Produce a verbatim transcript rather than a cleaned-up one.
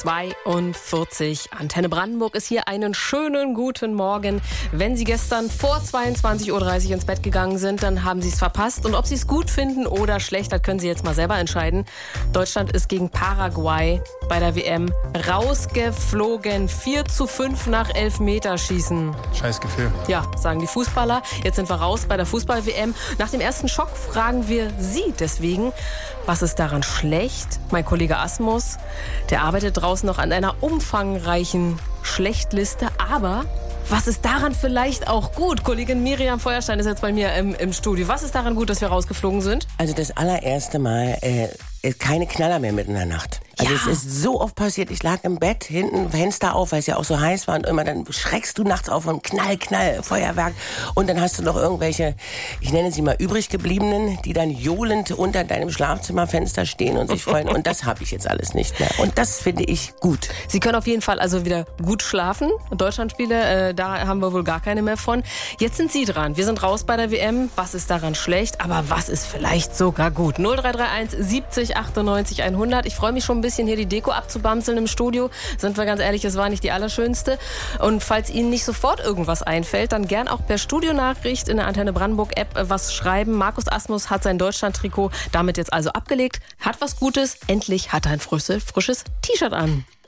zweiundvierzig. Antenne Brandenburg ist hier. Einen schönen guten Morgen. Wenn Sie gestern vor zweiundzwanzig Uhr dreißig ins Bett gegangen sind, dann haben Sie es verpasst. Und ob Sie es gut finden oder schlecht, das können Sie jetzt mal selber entscheiden. Deutschland ist gegen Paraguay bei der W M rausgeflogen. vier zu fünf nach Elfmeterschießen. Scheiß Gefühl. Ja, sagen die Fußballer. Jetzt sind wir raus bei der Fußball-W M. Nach dem ersten Schock fragen wir Sie deswegen, was ist daran schlecht? Mein Kollege Asmus, der arbeitet draußen noch an einer umfangreichen Schlechtliste, aber was ist daran vielleicht auch gut? Kollegin Miriam Feuerstein ist jetzt bei mir im, im Studio. Was ist daran gut, dass wir rausgeflogen sind? Also das allererste Mal äh, keine Knaller mehr mitten in der Nacht. Also Ja. es ist so oft passiert, ich lag im Bett, hinten Fenster auf, weil es ja auch so heiß war und immer dann schreckst du nachts auf und Knall, Knall, Feuerwerk und dann hast du noch irgendwelche, ich nenne sie mal übrig gebliebenen, die dann johlend unter deinem Schlafzimmerfenster stehen und sich freuen und das habe ich jetzt alles nicht mehr und das finde ich gut. Sie können auf jeden Fall also wieder gut schlafen. Deutschlandspiele, äh, da haben wir wohl gar keine mehr von. Jetzt sind Sie dran. Wir sind raus bei der W M. Was ist daran schlecht? Aber was ist vielleicht sogar gut? null drei drei eins siebzig achtundneunzig hundert. Ich freue mich schon ein bisschen, hier die Deko abzubamseln im Studio. Sind wir ganz ehrlich, es war nicht die allerschönste. Und falls Ihnen nicht sofort irgendwas einfällt, dann gern auch per Studionachricht in der Antenne Brandenburg App was schreiben. Markus Asmus hat sein Deutschland-Trikot damit jetzt also abgelegt. Hat was Gutes. Endlich hat er ein frisches, frisches T-Shirt an.